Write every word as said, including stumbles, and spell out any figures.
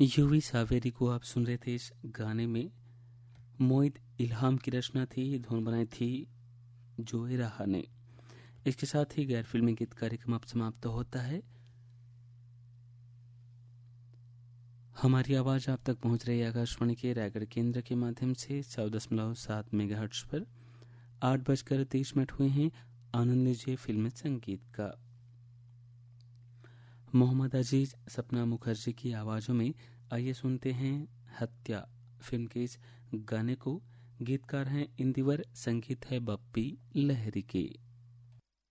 UV Saveri को आप सुन रहे थे। इस गाने में मोहित इल्हाम की रचना थी, धुन बनाई थी जोए रहा ने। इसके साथ ही गैर फिल्मी गीत कार्यक्रम अब समाप्त होता है। हमारी आवाज आप तक पहुंच रही है आकाशवाणी के रायगढ़ केंद्र के माध्यम से सौ दशमलव सात मेगाहर्ट्ज पर। आठ बजकर तीस मिनट हुए हैं। आनंद लीजिए फिल्म संगीत का। मोहम्मद अजीज, सपना मुखर्जी की आवाजों में आइए सुनते हैं हत्या फिल्म के इस गाने को। गीतकार हैं इंदिवर, संगीत है बप्पी लहरी के।